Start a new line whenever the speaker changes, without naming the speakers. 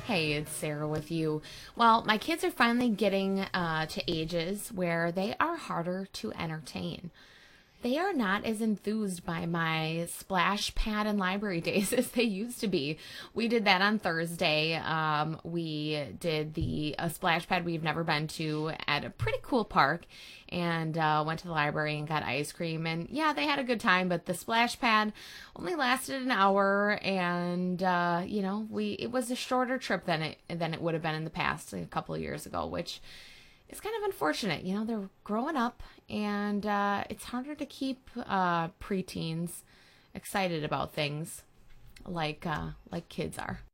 Hey, it's Sarah with you. Well, my kids are finally getting to ages where they are harder to entertain. They are not as enthused by my splash pad and library days as they used to be. We did that on Thursday. We did the a splash pad we've never been to at a pretty cool park, and went to the library and got ice cream. And yeah, they had a good time, but the splash pad only lasted an hour, and we it was a shorter trip than it would have been in the past a couple of years ago, which it's kind of unfortunate. They're growing up, and it's harder to keep preteens excited about things like kids are.